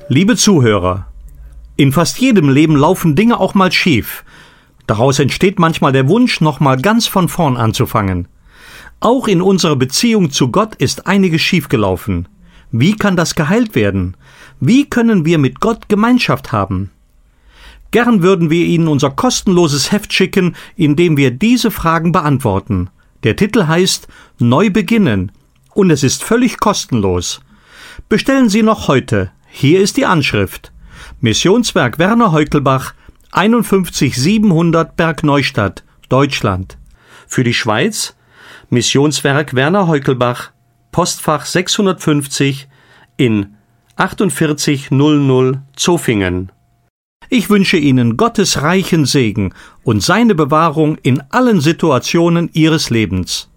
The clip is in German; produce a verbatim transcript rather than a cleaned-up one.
Liebe Zuhörer, in fast jedem Leben laufen Dinge auch mal schief. Daraus entsteht manchmal der Wunsch, nochmal ganz von vorn anzufangen. Auch in unserer Beziehung zu Gott ist einiges schiefgelaufen. Wie kann das geheilt werden? Wie können wir mit Gott Gemeinschaft haben? Gern würden wir Ihnen unser kostenloses Heft schicken, in dem wir diese Fragen beantworten. Der Titel heißt Neu beginnen und es ist völlig kostenlos. Bestellen Sie noch heute. Hier ist die Anschrift. Missionswerk Werner Heukelbach, einundfünfzig siebenhundert Bergneustadt, Deutschland. Für die Schweiz Missionswerk Werner Heukelbach, Postfach sechshundertfünfzig in achtundvierzig null null Zofingen. Ich wünsche Ihnen Gottes reichen Segen und seine Bewahrung in allen Situationen Ihres Lebens.